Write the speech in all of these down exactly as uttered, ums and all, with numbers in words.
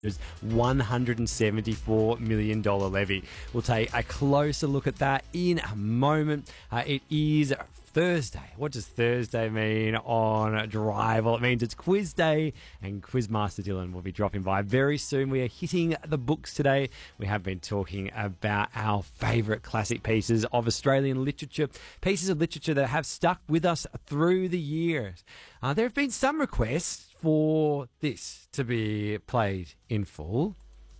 one hundred seventy-four million dollars levy. We'll take a closer look at that in a moment. Uh, it is Thursday. What does Thursday mean on Drive? Well, it means it's quiz day, and Quizmaster Dylan will be dropping by very soon. We are hitting the books today. We have been talking about our favourite classic pieces of Australian literature, pieces of literature that have stuck with us through the years. Uh, there have been some requests for this to be played in full.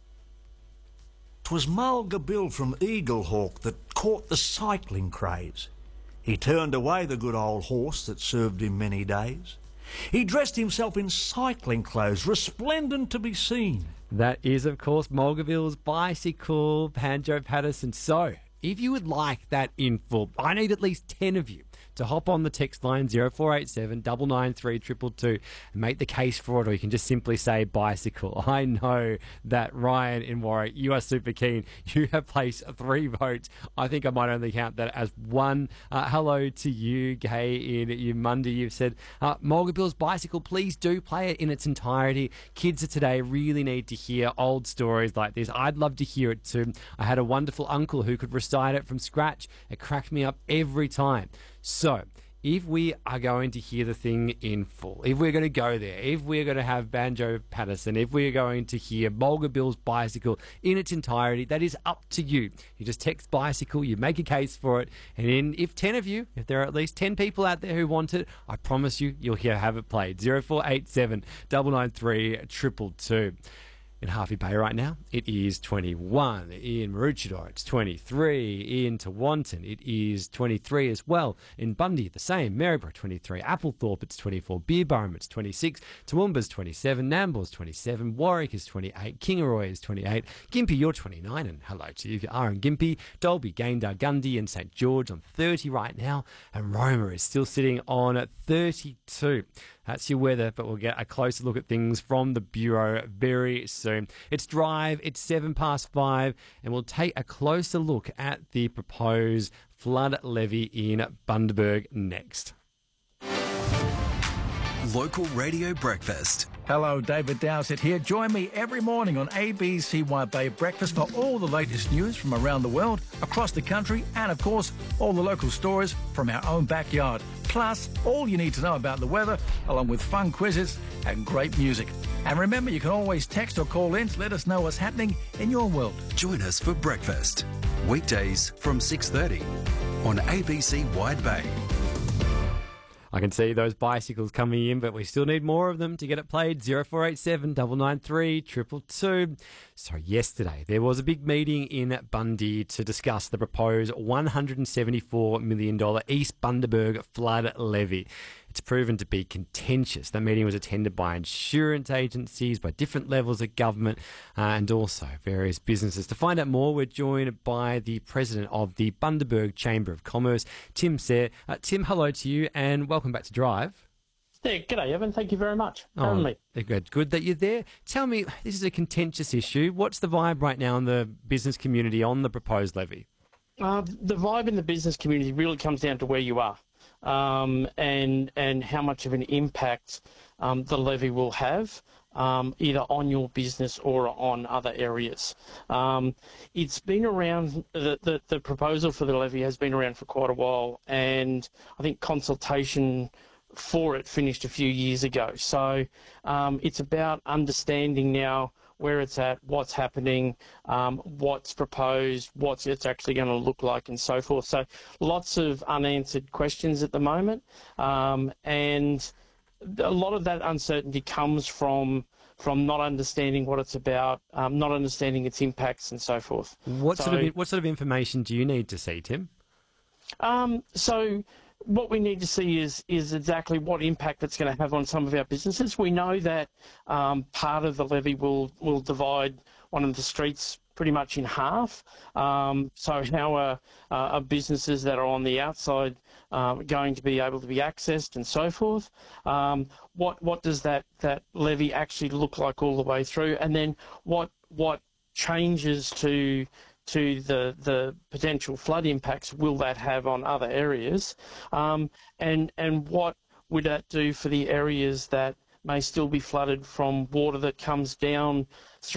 'Twas Mulga Bill from Eaglehawk that caught the cycling craze. He turned away the good old horse that served him many days. He dressed himself in cycling clothes, resplendent to be seen. That is, of course, Mulga Bill's bicycle, Banjo Paterson. So, if you would like that in full, I need at least ten of you to hop on the text line zero four eight seven, nine nine three, two two two and make the case for it, or you can just simply say bicycle. I know that Ryan in Warwick, you are super keen. You have placed three votes. I think I might only count that as one. Uh, hello to you, Gay in Yumundi. You've said, uh, Mulga Bill's bicycle, please do play it in its entirety. Kids of today really need to hear old stories like this. I'd love to hear it too. I had a wonderful uncle who could recite it from scratch. It cracked me up every time. So, if we are going to hear the thing in full, if we're going to go there, if we're going to have Banjo Paterson, if we're going to hear Mulga Bill's bicycle in its entirety, that is up to you. You just text bicycle, you make a case for it, and then if ten of you, if there are at least ten people out there who want it, I promise you, you'll hear have it played. zero four eight seven, nine nine three, two two two. In Harvey Bay right now, it is twenty-one. In Maroochydore, it's twenty-three. In Tewantin, it is twenty-three as well. In Bundy, the same. Maryborough, twenty-three. Applethorpe, it's twenty-four. Beerburrum, it's twenty-six. Toowoomba's twenty-seven. Namble's twenty-seven. Warwick is twenty-eight. Kingaroy is twenty-eight. Gympie, you're twenty-nine. And hello to you if you are in Gympie. Dalby, Gayndah, Gundy and St George on thirty right now. And Roma is still sitting on thirty-two. That's your weather, but we'll get a closer look at things from the Bureau very soon. It's Drive, it's seven past five, and we'll take a closer look at the proposed flood levy in Bundaberg next. Local Radio Breakfast. Hello, David Dowsett here. Join me every morning on A B C Wide Bay Breakfast for all the latest news from around the world, across the country, and of course, all the local stories from our own backyard. Plus, all you need to know about the weather, along with fun quizzes and great music. And remember, you can always text or call in to let us know what's happening in your world. Join us for breakfast. Weekdays from six thirty on A B C Wide Bay. I can see those bicycles coming in, but we still need more of them to get it played. zero four eight seven, nine nine three, two two two. So yesterday, there was a big meeting in Bundy to discuss the proposed one hundred seventy-four million dollars East Bundaberg flood levy. It's proven to be contentious. That meeting was attended by insurance agencies, by different levels of government, uh, and also various businesses. To find out more, we're joined by the president of the Bundaberg Chamber of Commerce, Tim Sayre. Uh, Tim, hello to you, and welcome back to Drive. Yeah, g'day, Evan. Thank you very much for having me. Good, good that you're there. Tell me, this is a contentious issue. What's the vibe right now in the business community on the proposed levy? Uh, the vibe in the business community really comes down to where you are. Um, and and how much of an impact um, the levy will have, um, either on your business or on other areas. Um, it's been around, the, the, the proposal for the levy has been around for quite a while, and I think consultation for it finished a few years ago. So um, it's about understanding now where it's at, what's happening, um, what's proposed, what it's actually going to look like, and so forth. So lots of unanswered questions at the moment, um, and a lot of that uncertainty comes from from not understanding what it's about, um, not understanding its impacts, and so forth. What so, sort of what sort of information do you need to see, Tim? Um, so. What we need to see is is exactly what impact it's going to have on some of our businesses. We know that um, part of the levy will, will divide one of the streets pretty much in half. Um, so how are, uh, are businesses that are on the outside um, going to be able to be accessed, and so forth? Um, what what does that, that levy actually look like all the way through? And then what what changes to to the, the potential flood impacts will that have on other areas, um, and and what would that do for the areas that may still be flooded from water that comes down